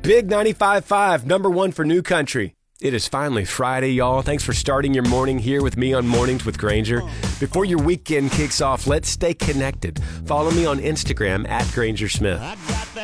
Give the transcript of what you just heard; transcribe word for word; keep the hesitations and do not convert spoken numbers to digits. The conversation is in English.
Big ninety-five point five, number one for New Country. It is finally Friday, y'all. Thanks for starting your morning here with me on Mornings with Granger. Before your weekend kicks off, let's stay connected. Follow me on Instagram at Granger Smith.